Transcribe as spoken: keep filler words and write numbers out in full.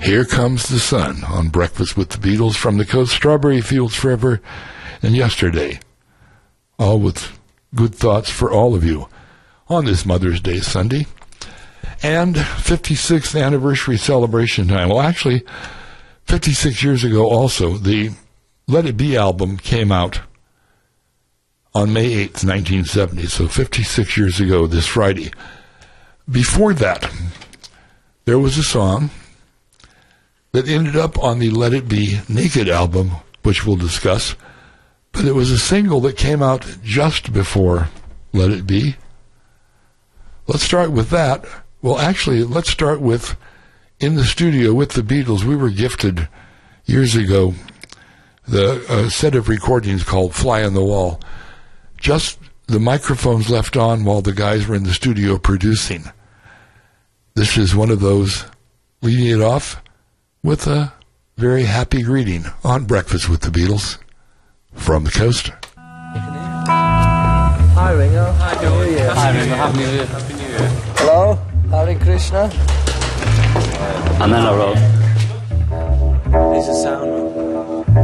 Here Comes the Sun on Breakfast with the Beatles from the coast, Strawberry Fields Forever, and Yesterday. All with good thoughts for all of you on this Mother's Day Sunday. And fifty-sixth anniversary celebration time. Well, actually, fifty-six years ago also, the Let It Be album came out on May eighth, nineteen seventy, so fifty-six years ago this Friday. Before that, there was a song that ended up on the Let It Be Naked album, which we'll discuss, but it was a single that came out just before Let It Be. Let's start with that. Well, actually, let's start with, in the studio with the Beatles, we were gifted years ago the uh, set of recordings called Fly on the Wall. Just the microphones left on while the guys were in the studio producing. This is one of those, leading it off with a very happy greeting on Breakfast with the Beatles from the coast. Hi, Ringo. Happy New Year. Hi, Ringo. Happy New Year. Happy New Year. Hello, Hare Krishna. And then I wrote. This is sound.